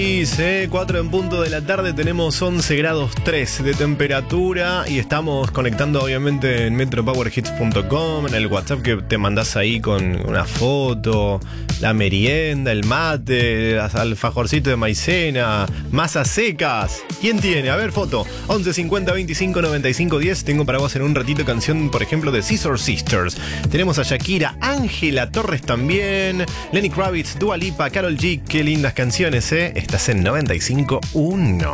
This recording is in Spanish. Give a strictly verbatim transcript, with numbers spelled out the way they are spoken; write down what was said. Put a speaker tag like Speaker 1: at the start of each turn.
Speaker 1: Dice cuatro en punto de la tarde, tenemos once grados tres de temperatura y estamos conectando obviamente en metro power hits punto com, en el WhatsApp que te mandás ahí con una foto, la merienda, el mate, alfajorcito de maicena, masas secas. ¿Quién tiene? A ver, foto. once cincuenta veinticinco noventa y cinco diez. Tengo para vos en un ratito canción, por ejemplo, de Scissor Sisters. Tenemos a Shakira, Ángela Torres también, Lenny Kravitz, Dua Lipa, Karol G. Qué lindas canciones, ¿eh? Estás en noventa y cinco punto uno.